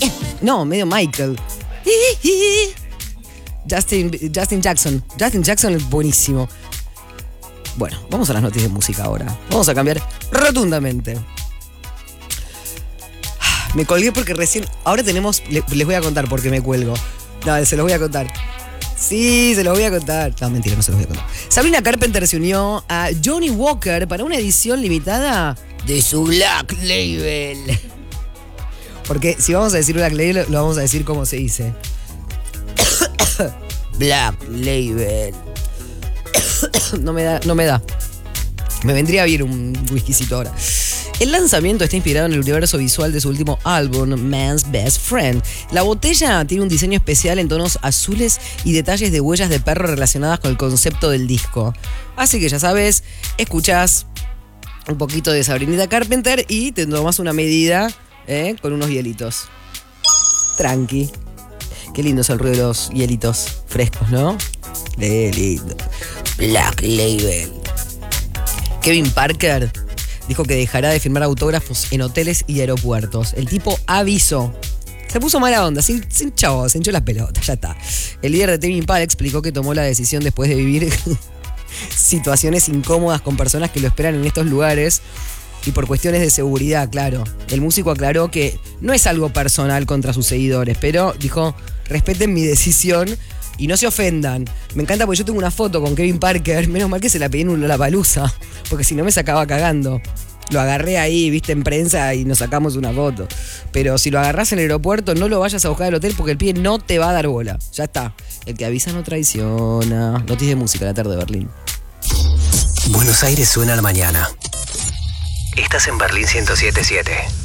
No, medio Michael. Justin Jackson. Justin Jackson es buenísimo. Bueno, vamos a las noticias de música ahora. Vamos a cambiar rotundamente. Me colgué porque recién... Ahora tenemos... Les voy a contar por qué me cuelgo. No, se los voy a contar. Sí, se los voy a contar. No, mentira, no se los voy a contar. Sabrina Carpenter se unió a Johnny Walker para una edición limitada de su Black Label. Porque si vamos a decir Black Label, lo vamos a decir como se dice. Black Label. No me da. Me vendría bien un whiskycito ahora. El lanzamiento está inspirado en el universo visual de su último álbum, Man's Best Friend. La botella tiene un diseño especial en tonos azules y detalles de huellas de perro relacionadas con el concepto del disco. Así que ya sabes, escuchás un poquito de Sabrina Carpenter y te tomas una medida con unos hielitos. Tranqui. Qué lindo es el ruido de los hielitos frescos, ¿no? Qué lindo. Black Label. Kevin Parker dijo que dejará de firmar autógrafos en hoteles y aeropuertos. El tipo avisó. Se puso mala onda, se hinchó las pelotas, ya está. El líder de Tame Impala explicó que tomó la decisión después de vivir situaciones incómodas con personas que lo esperan en estos lugares y por cuestiones de seguridad, claro. El músico aclaró que no es algo personal contra sus seguidores, pero dijo, respeten mi decisión y no se ofendan. Me encanta porque yo tengo una foto con Kevin Parker, menos mal que se la pedí en un Lollapalooza, porque si no me sacaba cagando. Lo agarré ahí, viste, en prensa y nos sacamos una foto. Pero si lo agarrás en el aeropuerto, no lo vayas a buscar al hotel porque el pibe no te va a dar bola. Ya está. El que avisa no traiciona. Noticias de música, la tarde de Berlín. Buenos Aires suena a la mañana. Estás en Berlín 107.7.